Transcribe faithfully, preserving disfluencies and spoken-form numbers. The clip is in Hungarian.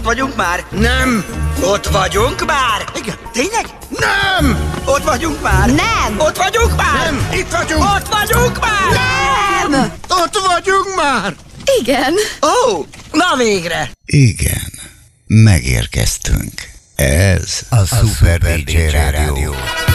vagyunk már? Nem! Ott vagyunk már? Igen. Tényleg? Nem! Ott vagyunk már? Nem! Ott vagyunk már? Nem! Itt vagyunk! Ott vagyunk már? Nem! Ott vagyunk már! Igen. Ó, oh, na végre! Igen, megérkeztünk. Ez a, a Super dé dzsé Rádió.